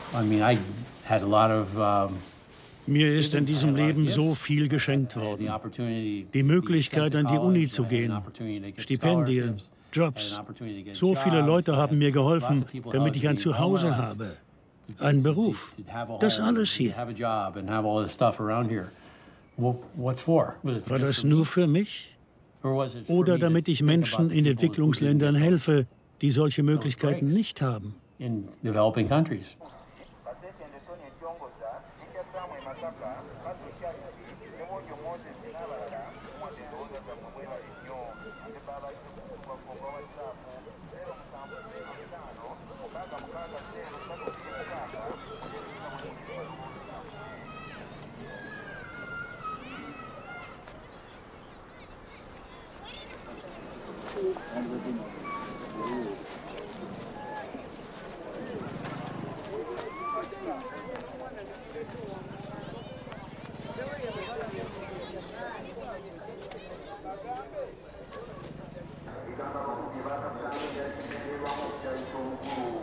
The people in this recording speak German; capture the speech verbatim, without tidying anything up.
I mean, I had a lot of, um, Mir ist in diesem Leben so viel geschenkt worden. Die Möglichkeit, an die Uni zu gehen, Stipendien, Jobs. So viele Leute haben mir geholfen, damit ich ein Zuhause habe, einen Beruf. Das alles hier. War das nur für mich? Oder damit ich Menschen in Entwicklungsländern helfe, die solche Möglichkeiten nicht haben? Thank you.